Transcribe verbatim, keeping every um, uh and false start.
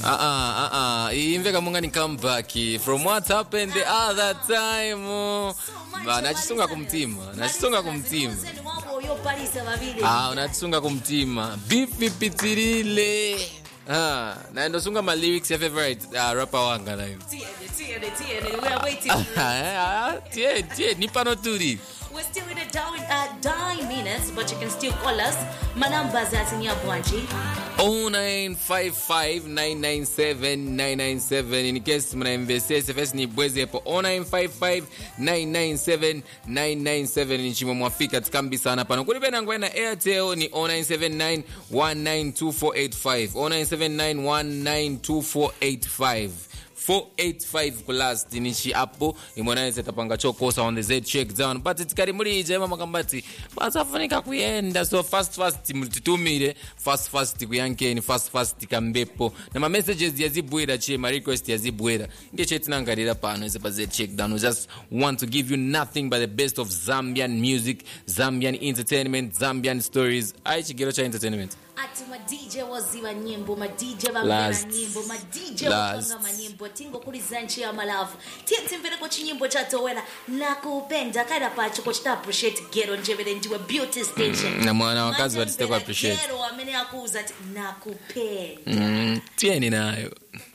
Uh-uh, uh-uh. Imveka munga ni come back from what happened the other time. Ba nachisunga kumtima. Nachisunga kumtima. Ah, unachisunga kumtima. Bipi pitirile. Ah, na ndo sunga my lyrics your favorite uh, rapper wanga na hiyo. Tiene, tiene, tiene. We are waiting. Ah, tiene, tiene. Nipano turi. We're still in a down uh, dying minutes, but you can still call us. My number's at Nyabwanji. oh nine five five nine nine seven nine nine seven in case mna invest S F S ni bweze hapo oh nine five five nine nine seven nine nine seven ni chimo mwafika tikambi sana pano kuli bena ngwena Airtel ni oh nine seven nine one nine two four eight five oh nine seven nine one nine two four eight five four eight five class tinichi hapo imonaize tapanga chokosa on the Z check down but itikari muri je mama kambati basafunika kuyenda so fast fast mutitumire fast fast kuyankeni fast fast kambepo na ma messages yazibwera che ma request yazibwera ngeche tinangarira pano ize pa Z check down we just want to give you nothing but the best of Zambian music, Zambian entertainment, Zambian stories. Aichi gero cha entertainment ati ma D J waziba nyimbo, ma D J bambera nyimbo, ma D J wapanga manyimbo tingo kuli zanchi ya malafu tienti mvere kwa chinyimbo cha towela na kupenda kada pacho kwa chita appreciate gero njevele njiwe beauty station na mwana wakazi watite kwa appreciate gero wamene akuza na kupenda mm, tieni nayo